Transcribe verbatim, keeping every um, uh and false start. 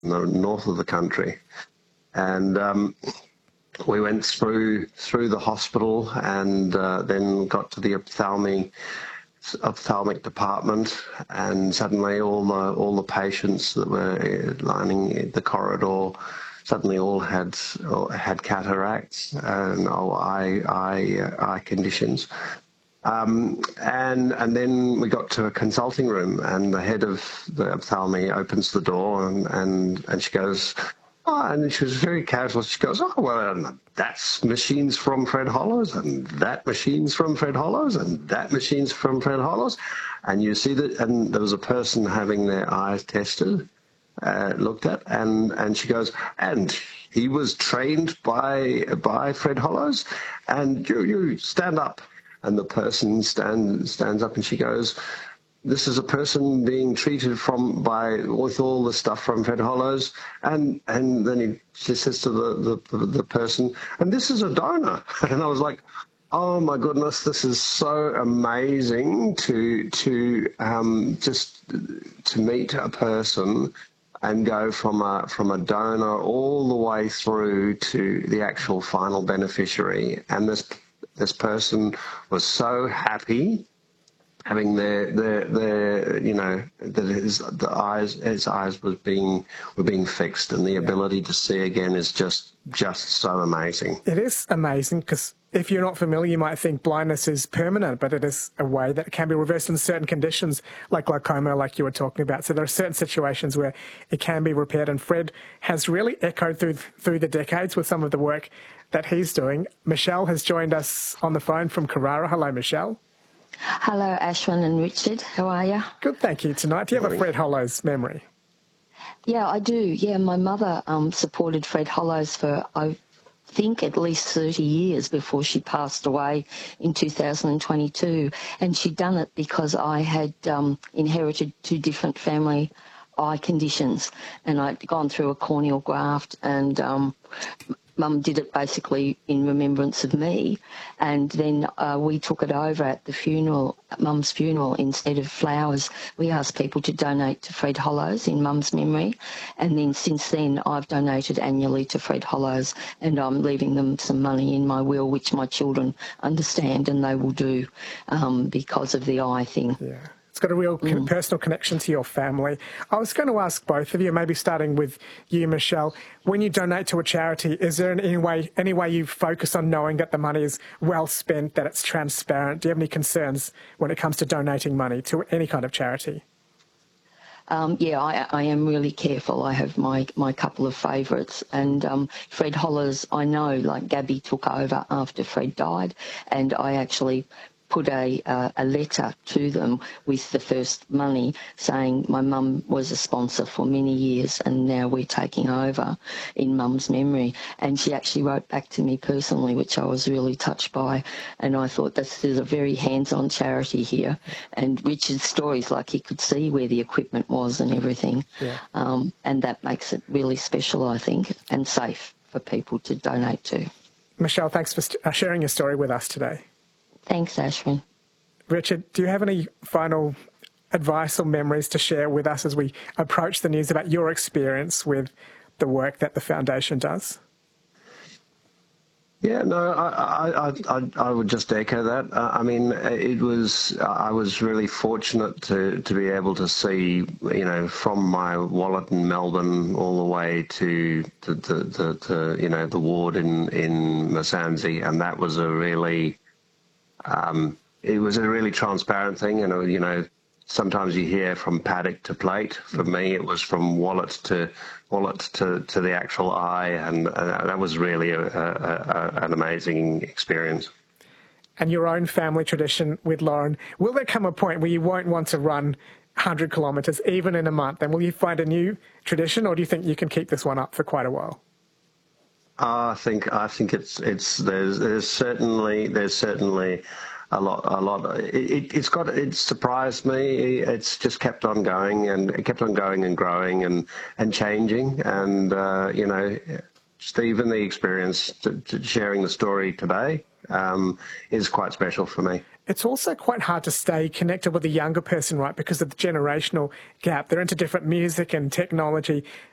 the north of the country. And um, we went through through the hospital and uh, then got to the ophthalmic ophthalmic department, and suddenly all the all the patients that were lining the corridor suddenly all had had cataracts and oh, eye eye eye conditions. Um, and and then we got to a consulting room, and the head of the ophthalmic opens the door, and, and, and she goes, oh, and she was very casual. She goes, oh, well, that's machines from Fred Hollows, and that machine's from Fred Hollows, and that machine's from Fred Hollows. And you see that, and there was a person having their eyes tested, uh, looked at, and, and she goes, and he was trained by by Fred Hollows, and you, you stand up. And the person stand, stands up and she goes, this is a person being treated from by with all the stuff from Fred Hollows. And and then he, she says to the, the, the person, and this is a donor. And I was like, oh, my goodness, this is so amazing to to um, just to meet a person and go from a from a donor all the way through to the actual final beneficiary. And this This person was so happy, having their their their you know that his the eyes his eyes was being were being fixed, and the yeah. ability to see again is just just so amazing. It is amazing because if you're not familiar, you might think blindness is permanent, but it is a way that can be reversed in certain conditions, like glaucoma, like you were talking about. So there are certain situations where it can be repaired, and Fred has really echoed through through the decades with some of the work that he's doing. Michelle has joined us on the phone from Carrara. Hello, Michelle. Hello, Ashwin and Richard. How are you? Good, thank you. Tonight, do you have a Fred Hollows memory? Yeah, I do. Yeah, my mother um, supported Fred Hollows for, I think, at least thirty years before she passed away in two thousand twenty-two. And she'd done it because I had um, inherited two different family eye conditions, and I'd gone through a corneal graft, and um, Mum did it basically in remembrance of me, and then uh, we took it over at the funeral, at Mum's funeral. Instead of flowers, we asked people to donate to Fred Hollows in Mum's memory, and then since then I've donated annually to Fred Hollows, and I'm leaving them some money in my will, which my children understand and they will do um, because of the eye thing. Yeah. It's got a real mm. personal connection to your family. I was going to ask both of you, maybe starting with you, Michelle, when you donate to a charity, is there any way, any way you focus on knowing that the money is well spent, that it's transparent? Do you have any concerns when it comes to donating money to any kind of charity? Um, yeah, I, I am really careful. I have my, my couple of favourites, and um, Fred Hollows, I know, like Gabby took over after Fred died, and I actually put a, uh, a letter to them with the first money saying my mum was a sponsor for many years and now we're taking over in Mum's memory. And she actually wrote back to me personally, which I was really touched by. And I thought this is a very hands-on charity here. And Richard's stories, like he could see where the equipment was and everything. Yeah. Um, and that makes it really special, I think, and safe for people to donate to. Michelle, thanks for st- sharing your story with us today. Thanks, Ashwin. Richard, do you have any final advice or memories to share with us as we approach the news about your experience with the work that the Foundation does? Yeah, no, I, I, I, I would just echo that. Uh, I mean, it was, I was really fortunate to, to be able to see, you know, from my wallet in Melbourne all the way to the, the, the, the you know, the ward in, in Masanzi, and that was a really, um, it was a really transparent thing, and, you know, sometimes you hear from paddock to plate. For me, it was from wallet to wallet to, to the actual eye, and uh, that was really a, a, a, an amazing experience. And your own family tradition with Lauren, will there come a point where you won't want to run one hundred kilometres even in a month, and will you find a new tradition, or do you think you can keep this one up for quite a while? Uh, I think I think it's it's there's there's certainly there's certainly. A lot, a lot. It, it's got. It surprised me. It's just kept on going, and it kept on going and growing and and changing. And uh, you know, just even the experience to, to sharing the story today um, is quite special for me. It's also quite hard to stay connected with a younger person, right? Because of the generational gap. They're into different music and technology.